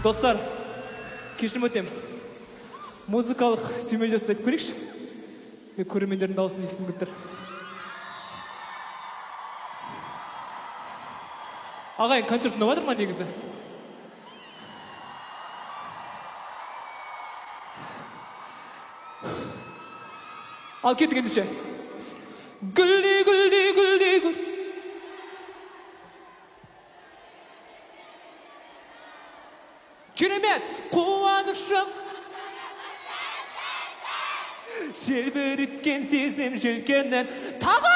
Достар, кешірім өтем. Музыкалық сүймелі жасайтып көрейікші. Мен көрермендердің дауысын естігім келіп тұр. Ағайын, концерт ұнап жатыр ма негізі? Ал кеттік ендеше. Гүлдей, гүлдей, гүлдей, гүл. Керемет, қуанышым. Желбіріткен сезім желкеннен тағы